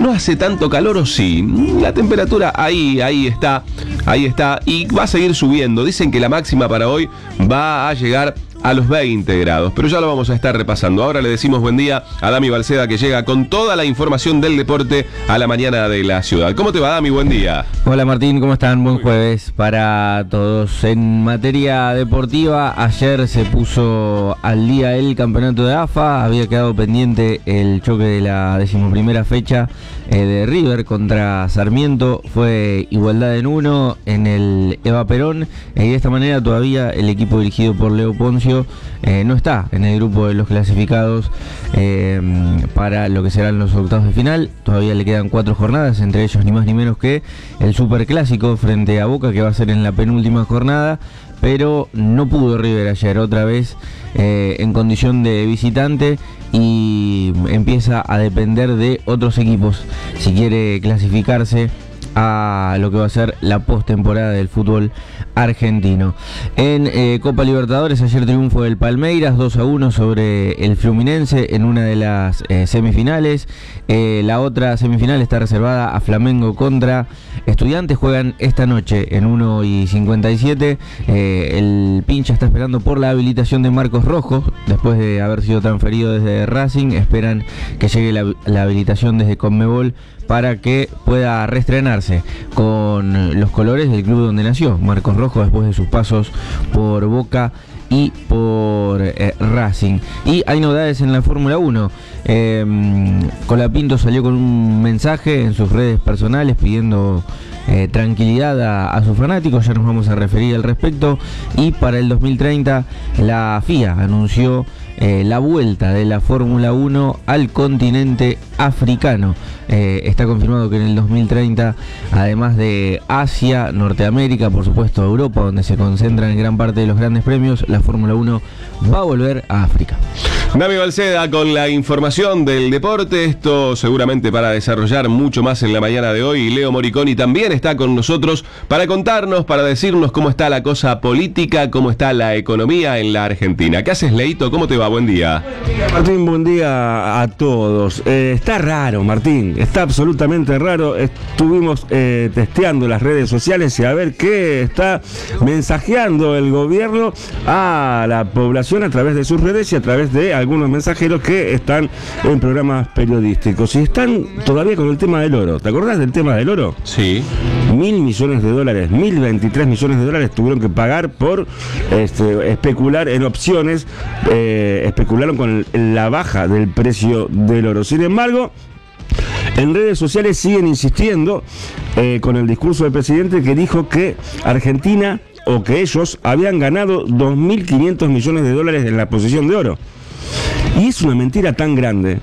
¿No hace tanto calor o sí? La temperatura ahí está, y va a seguir subiendo. Dicen que la máxima para hoy va a llegar a los 20 grados, pero ya lo vamos a estar repasando. Ahora le decimos buen día a Dami Balceda, que llega con toda la información del deporte a la mañana de la ciudad. ¿Cómo te va, Dami? Buen día. Hola Martín, ¿cómo están? Buen jueves para todos. En materia deportiva, ayer se puso al día el campeonato de AFA. Había quedado pendiente el choque de la 11ª fecha de River contra Sarmiento. Fue igualdad en 1 en el Eva Perón, y de esta manera todavía el equipo dirigido por Leo Poncio no está en el grupo de los clasificados para lo que serán los octavos de final. Todavía le quedan 4 jornadas, entre ellos ni más ni menos que el Superclásico frente a Boca, que va a ser en la penúltima jornada, pero no pudo River ayer, otra vez en condición de visitante, y empieza a depender de otros equipos si quiere clasificarse a lo que va a ser la postemporada del fútbol argentino. En Copa Libertadores, ayer triunfo del Palmeiras 2-1 sobre el Fluminense en una de las semifinales. La otra semifinal está reservada a Flamengo contra Estudiantes. Juegan esta noche en 1:57. El Pincha está esperando por la habilitación de Marcos Rojo después de haber sido transferido desde Racing. Esperan que llegue la habilitación desde Conmebol para que pueda reestrenarse con los colores del club donde nació Marcos Rojo, después de sus pasos por Boca y por Racing. Y hay novedades en la Fórmula 1. Colapinto salió con un mensaje en sus redes personales pidiendo tranquilidad a sus fanáticos. Ya nos vamos a referir al respecto. Y para el 2030 la FIA anunció la vuelta de la Fórmula 1 al continente africano. Está confirmado que en el 2030, además de Asia, Norteamérica, por supuesto Europa, donde se concentran gran parte de los grandes premios, la Fórmula 1 va a volver a África. Dami Balceda con la información del deporte, esto seguramente para desarrollar mucho más en la mañana de hoy. Y Leo Moriconi también está con nosotros para contarnos, para decirnos cómo está la cosa política, cómo está la economía en la Argentina. ¿Qué haces, Leito? ¿Cómo te va? Buen día. Martín, buen día a todos. Está raro, Martín, está absolutamente raro. Estuvimos testeando las redes sociales y a ver qué está mensajeando el gobierno a la población a través de sus redes y a través de algunos mensajeros que están en programas periodísticos. Y están todavía con el tema del oro. ¿Te acordás del tema del oro? Sí. 1.000 millones de dólares, 1.023 millones de dólares tuvieron que pagar por especular en opciones. Especularon con la baja del precio del oro. Sin embargo, en redes sociales siguen insistiendo con el discurso del presidente, que dijo que Argentina, o que ellos habían ganado 2.500 millones de dólares en la posesión de oro. Y es una mentira tan grande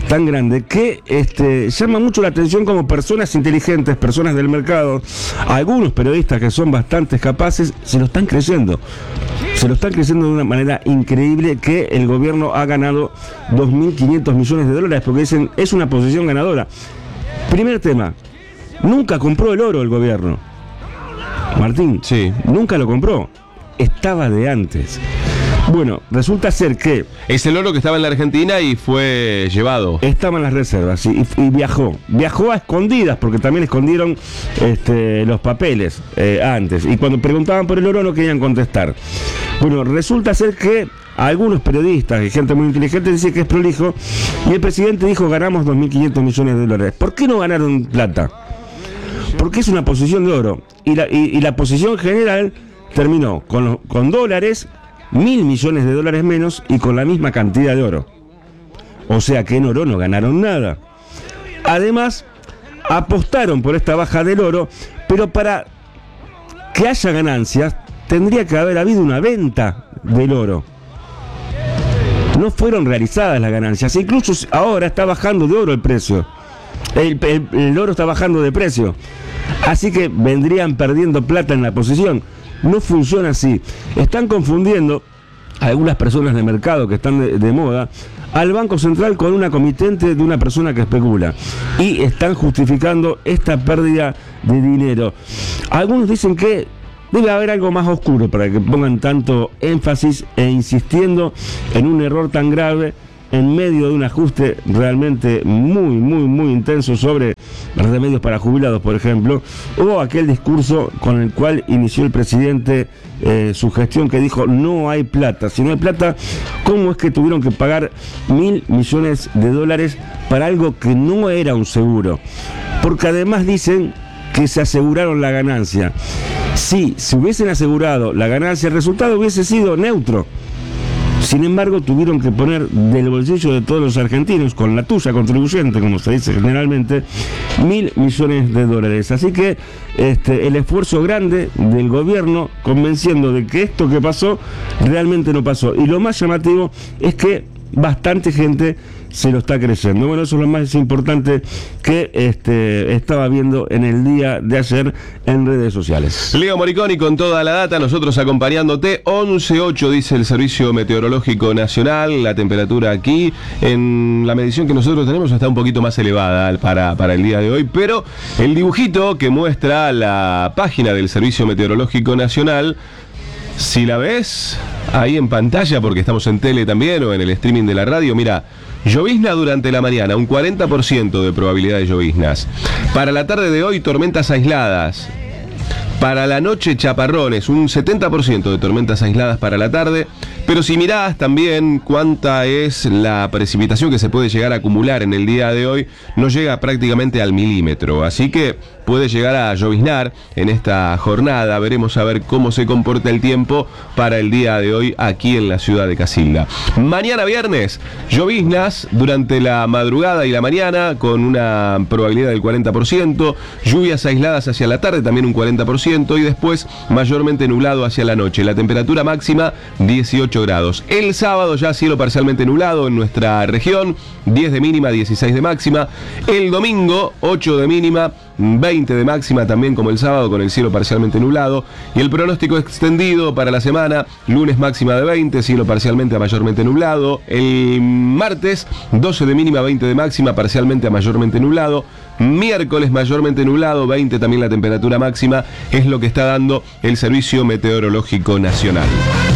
que llama mucho la atención como personas inteligentes, personas del mercado, algunos periodistas que son bastante capaces, se lo están creyendo de una manera increíble, que el gobierno ha ganado 2.500 millones de dólares, porque dicen es una posición ganadora. Primer tema, nunca compró el oro el gobierno, Martín. Sí. Nunca lo compró, estaba de antes. Bueno, resulta ser que es el oro que estaba en la Argentina y fue llevado. Estaba en las reservas, sí, y viajó a escondidas, porque también escondieron los papeles antes, y cuando preguntaban por el oro no querían contestar. Bueno, resulta ser que algunos periodistas y gente muy inteligente dicen que es prolijo, y el presidente dijo ganamos 2.500 millones de dólares. ¿Por qué no ganaron plata? Porque es una posición de oro, y la posición general terminó con dólares, 1.000 millones de dólares menos, y con la misma cantidad de oro. O sea que en oro no ganaron nada. Además, apostaron por esta baja del oro, pero para que haya ganancias tendría que haber habido una venta del oro. No fueron realizadas las ganancias, incluso ahora está bajando de oro el precio. El oro está bajando de precio, así que vendrían perdiendo plata en la posición. No funciona así. Están confundiendo algunas personas de mercado que están de moda al Banco Central con una comitente de una persona que especula, y están justificando esta pérdida de dinero. Algunos dicen que debe haber algo más oscuro para que pongan tanto énfasis e insistiendo en un error tan grave en medio de un ajuste realmente muy intenso sobre remedios para jubilados, por ejemplo, o aquel discurso con el cual inició el presidente su gestión, que dijo: no hay plata. Si no hay plata, ¿cómo es que tuvieron que pagar $1.000 millones para algo que no era un seguro? Porque además dicen que se aseguraron la ganancia. Si se hubiesen asegurado la ganancia, el resultado hubiese sido neutro. Sin embargo, tuvieron que poner del bolsillo de todos los argentinos, con la tuya contribuyente, como se dice generalmente, $1.000 millones. Así que el esfuerzo grande del gobierno convenciendo de que esto que pasó realmente no pasó. Y lo más llamativo es que bastante gente se lo está creyendo. Bueno, eso es lo más importante que estaba viendo en el día de ayer en redes sociales. Leo Moriconi con toda la data, nosotros acompañándote. 11.8 dice el Servicio Meteorológico Nacional. La temperatura aquí, en la medición que nosotros tenemos, está un poquito más elevada para el día de hoy, pero el dibujito que muestra la página del Servicio Meteorológico Nacional, si la ves ahí en pantalla, porque estamos en tele también o en el streaming de la radio, mira: llovizna durante la mañana, un 40% de probabilidad de lloviznas. Para la tarde de hoy, tormentas aisladas. Para la noche, chaparrones, un 70% de tormentas aisladas para la tarde. Pero si mirás también cuánta es la precipitación que se puede llegar a acumular en el día de hoy, no llega prácticamente al milímetro. Así que puede llegar a lloviznar en esta jornada. Veremos a ver cómo se comporta el tiempo para el día de hoy aquí en la ciudad de Casilda. Mañana viernes, lloviznas durante la madrugada y la mañana con una probabilidad del 40%. Lluvias aisladas hacia la tarde, también un 40%. Y después mayormente nublado hacia la noche. La temperatura máxima 18 grados. El sábado ya cielo parcialmente nublado en nuestra región, 10 de mínima, 16 de máxima. El domingo 8 de mínima, 20 de máxima también como el sábado, con el cielo parcialmente nublado. Y el pronóstico extendido para la semana: lunes máxima de 20, cielo parcialmente a mayormente nublado. El martes 12 de mínima, 20 de máxima, parcialmente a mayormente nublado. Miércoles mayormente nublado, 20 también la temperatura máxima. Es lo que está dando el Servicio Meteorológico Nacional.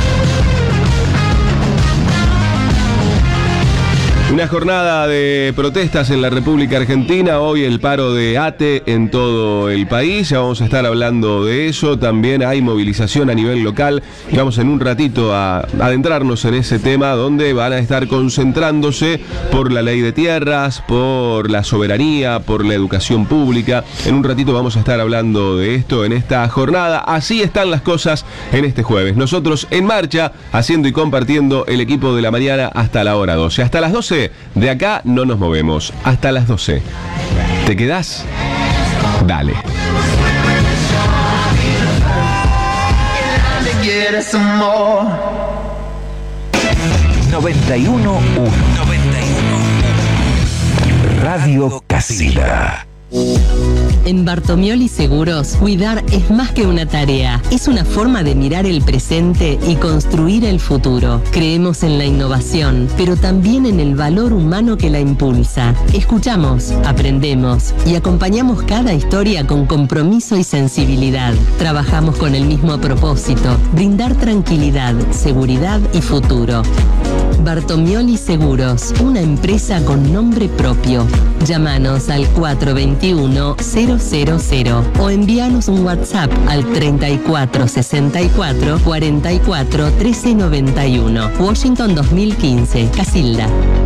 Una jornada de protestas en la República Argentina. Hoy el paro de ATE en todo el país. Ya vamos a estar hablando de eso. También hay movilización a nivel local. Y vamos en un ratito a adentrarnos en ese tema, donde van a estar concentrándose por la ley de tierras, por la soberanía, por la educación pública. En un ratito vamos a estar hablando de esto en esta jornada. Así están las cosas en este jueves. Nosotros en marcha, haciendo y compartiendo el equipo de la mañana hasta la hora 12. Hasta las 12. De acá no nos movemos. Hasta las 12. ¿Te quedás? Dale. quieres amor. 91.1 Radio Casilda. En Bartomioli Seguros, cuidar es más que una tarea, es una forma de mirar el presente y construir el futuro. Creemos en la innovación, pero también en el valor humano que la impulsa. Escuchamos, aprendemos y acompañamos cada historia con compromiso y sensibilidad. Trabajamos con el mismo propósito: brindar tranquilidad, seguridad y futuro. Bartomioli Seguros, una empresa con nombre propio. Llámanos al 421-000 o envíanos un WhatsApp al 3464 44 1391. Washington 2015, Casilda.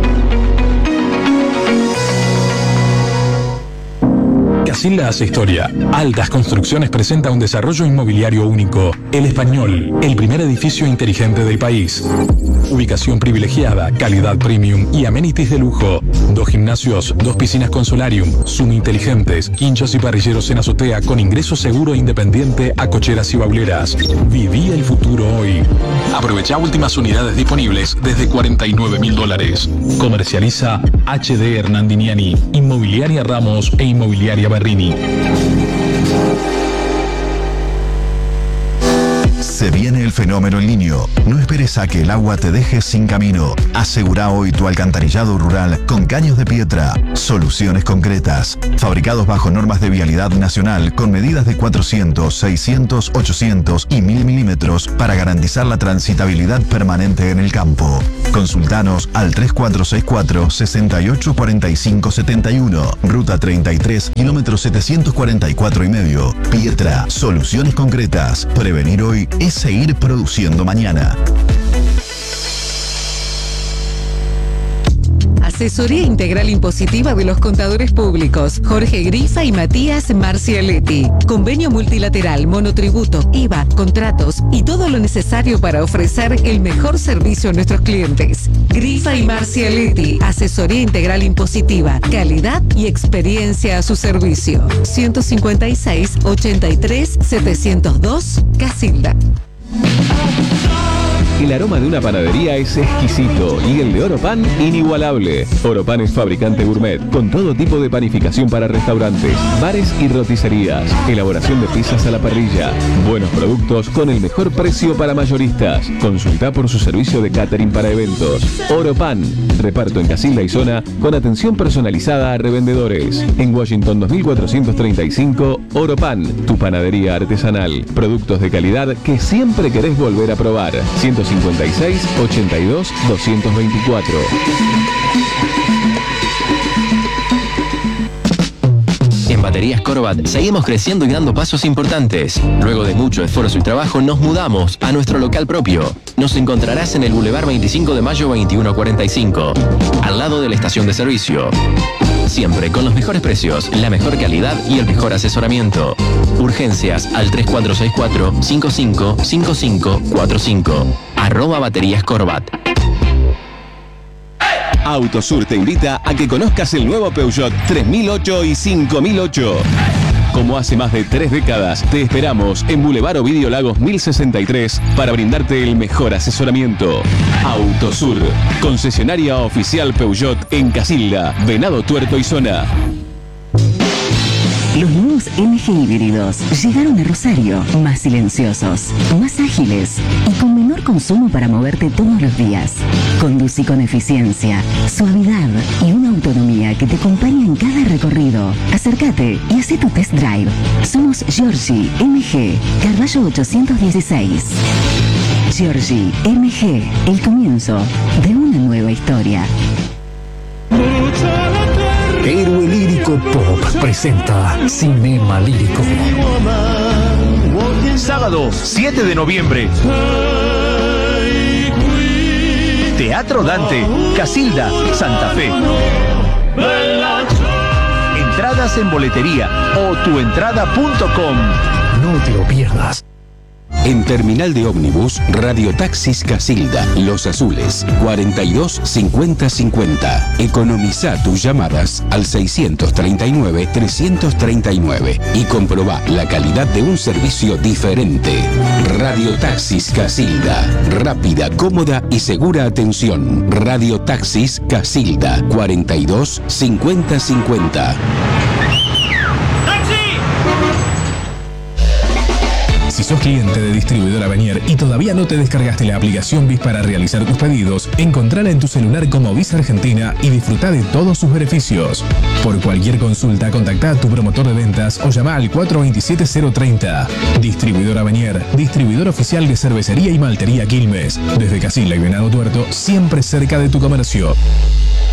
Casilda hace historia. Altas Construcciones presenta un desarrollo inmobiliario único. El Español, el primer edificio inteligente del país. Ubicación privilegiada, calidad premium y amenities de lujo. 2 gimnasios, 2 piscinas con solarium, Zoom inteligentes, quinchos y parrilleros en azotea con ingreso seguro e independiente a cocheras y bauleras. Viví el futuro hoy. Aprovecha últimas unidades disponibles desde $49.000. Comercializa HD Hernandiniani, Inmobiliaria Ramos e Inmobiliaria Berrini. Se viene el fenómeno El Niño. No esperes a que el agua te deje sin camino. Asegura hoy tu alcantarillado rural con caños de Pietra. Soluciones concretas. Fabricados bajo normas de vialidad nacional con medidas de 400, 600, 800 y 1000 milímetros para garantizar la transitabilidad permanente en el campo. Consultanos al 3464 684571, ruta 33, kilómetro 744,5. Pietra, soluciones concretas. Prevenir hoy es seguir produciendo mañana. Asesoría Integral Impositiva de los Contadores Públicos, Jorge Grifa y Matías Marcialetti. Convenio multilateral, monotributo, IVA, contratos y todo lo necesario para ofrecer el mejor servicio a nuestros clientes. Grifa y Marcialetti, Asesoría Integral Impositiva, calidad y experiencia a su servicio. 156 83 702, Casilda. El aroma de una panadería es exquisito y el de Oropan inigualable. Oropan es fabricante gourmet con todo tipo de panificación para restaurantes, bares y roticerías. Elaboración de pizzas a la parrilla. Buenos productos con el mejor precio para mayoristas. Consulta por su servicio de catering para eventos. Oropan. Reparto en Casilda y zona con atención personalizada a revendedores. En Washington 2435, Oropan. Tu panadería artesanal. Productos de calidad que siempre querés volver a probar. 156 82 224. En Baterías Corbat seguimos creciendo y dando pasos importantes. Luego de mucho esfuerzo y trabajo nos mudamos a nuestro local propio. Nos encontrarás en el Boulevard 25 de Mayo 2145, al lado de la estación de servicio. Siempre con los mejores precios, la mejor calidad y el mejor asesoramiento. Urgencias al 3464 555545. @Baterías Corbat. Autosur te invita a que conozcas el nuevo Peugeot 3008 y 5008. Como hace más de 3 décadas, te esperamos en Boulevard Ovidio Lagos 1063 para brindarte el mejor asesoramiento. Autosur, concesionaria oficial Peugeot en Casilda, Venado Tuerto y zona. Los nuevos MG híbridos llegaron a Rosario, más silenciosos, más ágiles y con menor consumo para moverte todos los días. Conducí con eficiencia, suavidad y una autonomía que te acompaña en cada recorrido. Acércate y haz tu test drive. Somos Giorgi MG, Carballo 816. Giorgi MG, el comienzo de una nueva historia. Héroe Lírico Pop presenta Cinema Lírico. Sábado 7 de noviembre. Teatro Dante, Casilda, Santa Fe. Entradas en boletería o tuentrada.com. No te lo pierdas. En Terminal de Ómnibus, Radiotaxis Casilda, Los Azules, 42 50 50. Economiza tus llamadas al 639 339 y comprobá la calidad de un servicio diferente. Radiotaxis Casilda, rápida, cómoda y segura atención. Radiotaxis Casilda, 42 50 50. Si sos cliente de Distribuidora Venier y todavía no te descargaste la aplicación BIS para realizar tus pedidos, encontrala en tu celular como BIS Argentina y disfruta de todos sus beneficios. Por cualquier consulta, contacta a tu promotor de ventas o llama al 427-030. Distribuidora Venier, distribuidor oficial de cervecería y maltería Quilmes. Desde Casilda y Venado Tuerto, siempre cerca de tu comercio.